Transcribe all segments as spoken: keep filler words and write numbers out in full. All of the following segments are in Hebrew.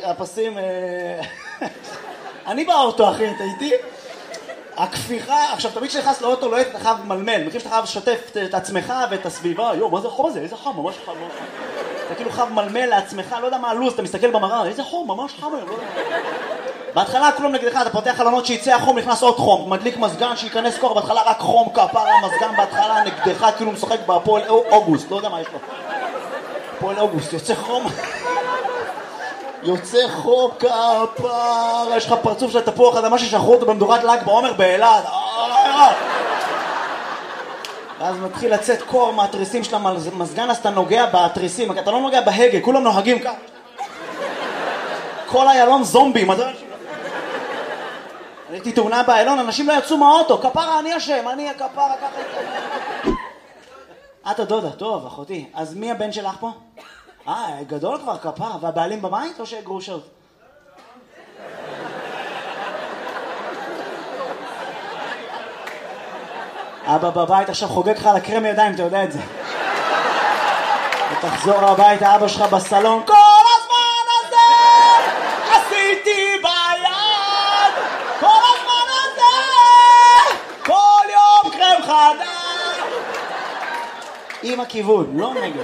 הפסים... אני באוטו, אחי, אתה איתי? הכפיחה, עכשיו תמיד כשנכנס לאוטו לא אתה חייב מלמל, מכיר שאתה חייב לשתף את עצמך ואת הסביבה, יו, מה זה החום הזה? איזה חם, ממש חם, ממש חם. אתה כאילו חייב מלמל לעצמך, לא יודע מה הלו"ז, אתה מסתכל במראה, איזה חום, ממש חם היום, לא יודע. בהתחלה כולם נגדך, אתה פותח חלונות שיצא החום, נכנס עוד חום, מדליק מזגן, שייכנס כוח, בהתחלה רק חום, כפרה, מזגן בהתחלה נגדך, כאילו משחק בהפועל אוגוסט, לא יודע מה יש לו. הפועל אוגוסט, יוצא חום. יוצא חום כפרה, יש לך פרצוף של תפוח אדמה ששחרו אותו במדורת ל"ג בעומר באילת. ואז מתחיל לצאת קור מהתריסים של המזגן, אז אתה נוגע בתריסים, אתה לא נוגע בהגה, כולם נוהגים ככה. כל איילון זומבים. הייתי תאונה באיילון, אנשים לא יצאו מהאוטו, כפרה אני אשם, אני הכפרה ככה. את הדודה, טוב אחותי, אז מי הבן שלך פה? אה, גדול כבר כפרה, והבעלים בבית או שגרושות? אבא בבית עכשיו חוגג לך על הקרם ידיים, אתה יודע את זה. ותחזור הביתה, אבא שלך בסלון, כל הזמן הזה עשיתי ביד, כל הזמן הזה, כל יום קרם חדש. עם הכיוון, לא נגד.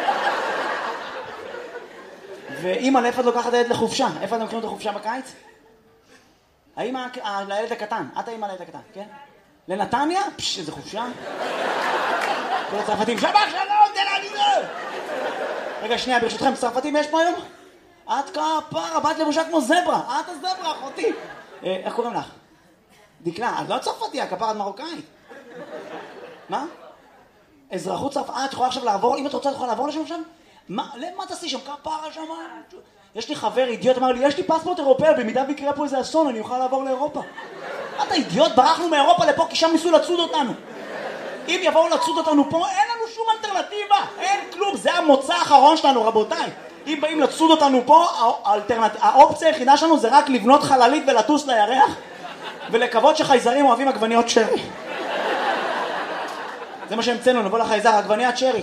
ואמא, לאיפה את לוקחת הילד לחופשה? איפה אתם קוראים את החופשה בקיץ? האמא לילד הקטן, את האמא לילד הקטן, כן? לנתניה? פש, איזה חופשה. כל הצרפתים, שבח שלום, תל אביב. רגע, שנייה, ברשותכם, צרפתים יש פה היום? את כפרה, באת לבושה כמו זברה. את הזברה, אחותי. איך קוראים לך? דקלה, את לא צרפתיה, כפרה, את מרוקאית. מה? אזרחות צרפת, את יכולה עכשיו לעבור, אם את רוצה, את יכולה לעבור לשם עכשיו? מה, למה תעשי שם? כפרה שם? יש לי חבר אידיוט, אמר לי, יש לי פספורט אירופאי, במידה ויקרה פה איזה אסון, אני אוכל לעבור לאירופה. אתה אידיוט, ברחנו מאירופה לפה, כי שם ניסו לצוד אותנו. אם יבואו לצוד אותנו פה, אין לנו שום אלטרנטיבה, אין כלום, זה המוצא האחרון שלנו, רבותיי. אם באים לצוד אותנו פה, האלטרנט... האופציה היחידה שלנו זה רק לבנות חללית ולטוס לירח, ולקוות שחייזרים אוהבים עגבניות צ'רי. זה מה שהמצאנו, נבוא לחייזר, עגבנייה צ'רי.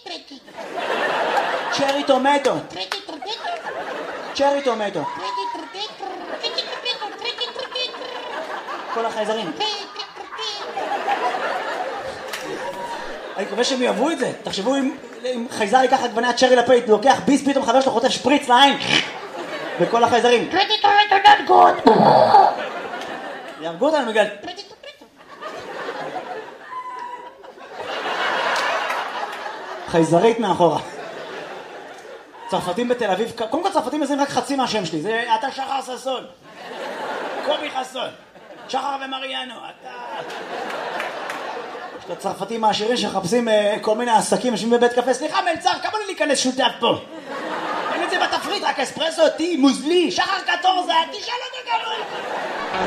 צ'רי טומטו. צ'רי טומטו. כל החייזרים. אני מקווה שהם יאהבו את זה. תחשבו אם חייזר ייקח עגבנייה צ'רי לפית, לוקח ביס, פתאום חבר שלו חוטף שפריץ לעין. וכל החייזרים. יהרגו אותנו בגלל... חייזרית מאחורה. צרפתים בתל אביב, קודם כל צרפתים מזים רק חצי מהשם שלי, זה אתה שחר ססון, קובי חסון, שחר ומריאנו, אתה... יש את הצרפתים העשירים שחפשים uh, כל מיני עסקים, יושבים בבית קפה, סליחה מלצר, כמה לי להיכנס שותף פה? אין את זה בתפריט, רק אספרסו, טי, מוזלי, שחר קטורזה, תשאל אותו כמה...